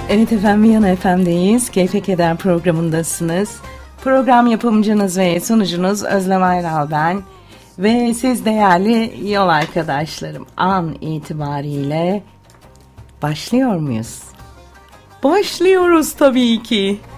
Evet efendim, Viyana FM'deyiz. Keyfe Keder programındasınız. Program yapımcınız ve sunucunuz Özlem Ayral ben. Ve siz değerli yol arkadaşlarım, an itibariyle başlıyor muyuz? Başlıyoruz tabii ki.